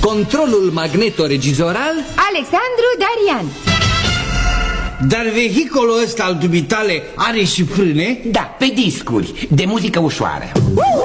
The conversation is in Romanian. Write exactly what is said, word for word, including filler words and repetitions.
Controlul magneto-regizoral Alexandru Darian. Dar vehiculul ăsta al dumitale are și frâne? Da, pe discuri, de muzică ușoară.